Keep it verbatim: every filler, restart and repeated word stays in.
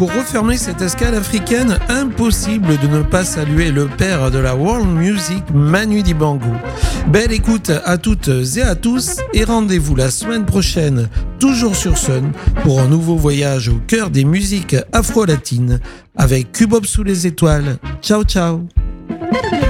Pour refermer cette escale africaine, impossible de ne pas saluer le père de la world music, Manu Dibango. Belle écoute à toutes et à tous et rendez-vous la semaine prochaine, toujours sur Sun, pour un nouveau voyage au cœur des musiques afro-latines avec Cubop sous les étoiles. Ciao ciao.